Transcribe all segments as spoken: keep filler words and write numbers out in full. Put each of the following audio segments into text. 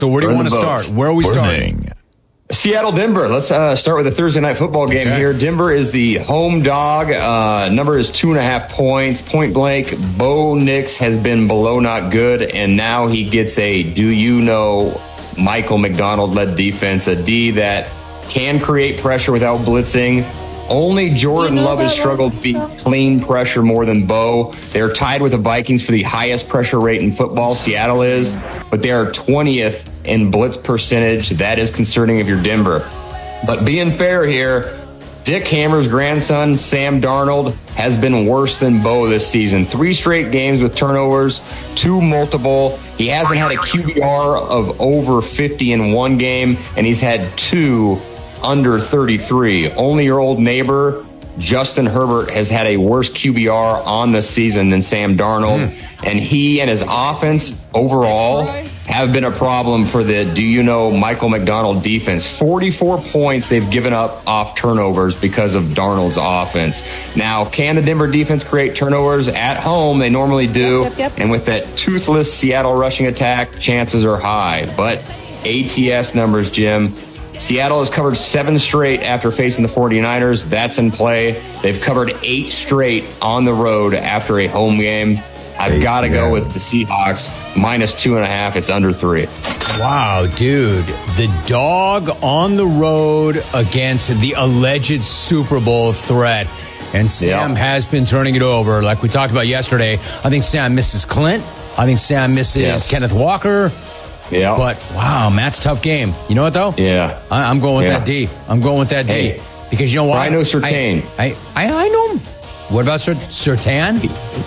So where do you Burn want to the start? boats. Where are we Burning. starting? Seattle, Denver. Let's uh, start with a Thursday night football game Okay. here. Denver is the home dog. Uh, number is two and a half points. Point blank, Bo Nix has been below not good, and now he gets a do you know Michael McDonald-led defense, a D that can create pressure without blitzing. Only Jordan You know Love has that struggled to beat clean pressure more than Bo. They're tied with the Vikings for the highest pressure rate in football. Seattle is, but they are twentieth in blitz percentage. That is concerning if you're Denver. But being fair here, Dick Hammer's grandson, Sam Darnold, has been worse than Bo this season. Three straight games with turnovers, two multiple. He hasn't had a Q B R of over fifty in one game, and he's had two under thirty-three. Only your old neighbor, Justin Herbert, has had a worse Q B R on the season than Sam Darnold. Mm. And he and his offense overall have been a problem for the, do you know, Michael McDonald defense. forty-four points they've given up off turnovers because of Darnold's offense. Now, can the Denver defense create turnovers at home? They normally do. Yep, yep, yep. And with that toothless Seattle rushing attack, chances are high. But A T S numbers, Jim. Seattle has covered seven straight after facing the forty-niners. That's in play. They've covered eight straight on the road after a home game. I've got to go with the Seahawks. Minus two and a half. It's under three. Wow, dude. The dog on the road against the alleged Super Bowl threat. And Sam Yeah. has been turning it over. Like we talked about yesterday, I think Sam misses Clint. I think Sam misses Yes. Kenneth Walker. Yeah. But, wow, Matt's a tough game. You know what, though? Yeah. I, I'm going with Yeah. that D. I'm going with that D. Hey, because you know what? Rhino Surtain. I, I, I, I know him. What about Sur- Surtain?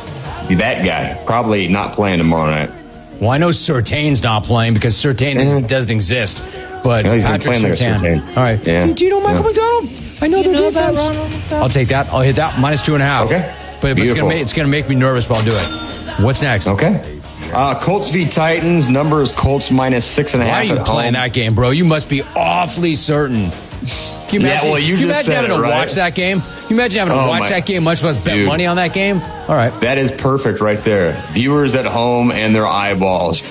That guy. Probably not playing tomorrow night. Well, I know Surtain's not playing because Surtain is, Mhm. doesn't exist. But No, he's been Patrick playing like a Surtain. Surtain. All right. Yeah. Do, do you know Michael Yeah. McDonald? I know You their know that defense. Ronald McDonald? I'll take that. I'll hit that. Minus two and a half. Okay. But if it's Beautiful. gonna make, it's gonna make me nervous, but I'll do it. What's next? Okay. Uh, Colts v. Titans. Number is Colts minus six and a half. Why are you at playing home. that game, bro? You must be awfully certain. Can you Yeah, imagine, well, you can you just imagine said having it, to right? watch that game? Can you imagine having to Oh, watch my- that game, much less bet Dude. money on that game? All right. That is perfect right there. Viewers at home and their eyeballs.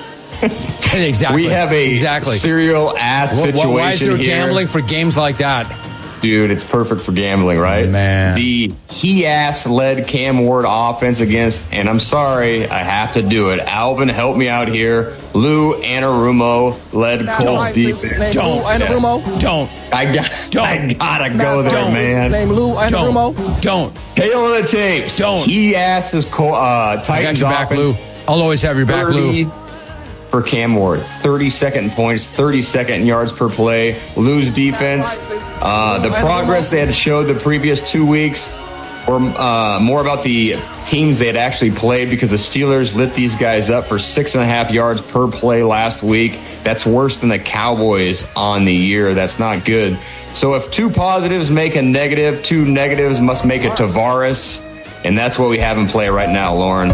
Exactly. We have a exactly. serial ass Wh- wh- situation Why is there here. gambling for games like that? Dude, it's perfect for gambling, right? Man. The he-ass led Cam Ward offense against, and I'm sorry, I have to do it. Alvin, help me out here. Lou Anarumo led Colts defense. Don't. Anarumo. Don't. I got. Don't. I gotta go there, Don't. man. Name Lou Anarumo. Don't. Don't. Tail of the tapes. Don't. He asked his co- uh, I got Titans your back, offense. Lou. I'll always have your back, Lou. thirty for Cam Ward. thirty-second points, thirty-second yards per play. Lou's defense. Uh, the progress they had showed the previous two weeks were uh, more about the teams they had actually played because the Steelers lit these guys up for six and a half yards per play last week. That's worse than the Cowboys on the year. That's not good. So if two positives make a negative, two negatives must make a Tavares. And that's what we have in play right now, Lauren.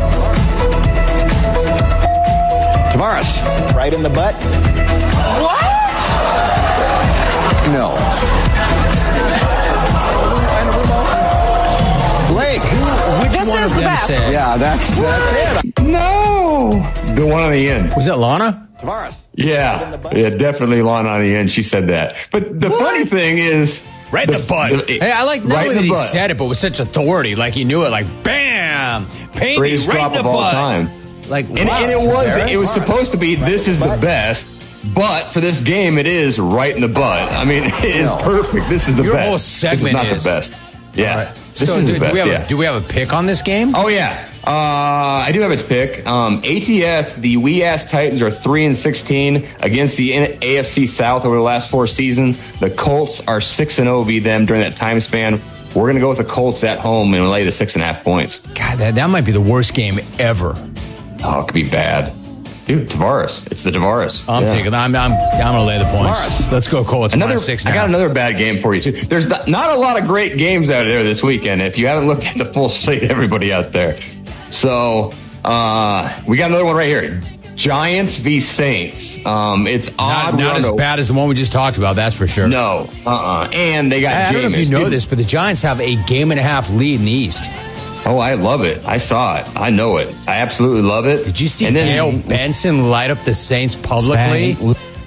Tavares. Right in the butt? What? No. Blake. Which This one is of the them best. said? Yeah, that's that's it. No! The one on the end. Was that Lana? Tavares. Yeah, yeah, definitely Lana on the end. She said that. But the funny thing is, Right in the butt. the- hey, I like not right only in that the he butt. said it, but with such authority. Like he knew it. Like, bam! Paint me Greatest right drop in the of all butt. time. Like, And, wow, and it was Tavares. it was supposed to be this is the best, but for this game it is right in the butt. I mean, it is perfect. This is the Your best. whole this segment is not is- the best. Yeah, All right. this So, is do, the do best. we have yeah. a, do we have a pick on this game? Oh yeah, uh, I do have a pick. Um, A T S, the wee ass Titans are three and sixteen against the A F C South over the last four seasons. The Colts are six and zero v them during that time span. We're gonna go with the Colts at home and lay the six and a half points. God, that, that might be the worst game ever. Oh, it could be bad, dude. Tavares, it's the Tavares. I'm Yeah. taking. I'm. I'm. I'm gonna lay the points. Tavares. Let's go Colts. Another, minus six. I got now. another bad game for you too. There's not, not a lot of great games out there this weekend. If you haven't looked at the full slate, everybody out there. So uh, we got another one right here. Giants v Saints. Um, it's Not, odd. not as run- bad as the one we just talked about. That's for sure. No. Uh. uh And they got. I, I don't know if Jameis. you know Dude, this, but the Giants have a game and a half lead in the East. Oh, I love it. I saw it. I know it. I absolutely love it. Did you see And then- Gail Benson light up the Saints publicly?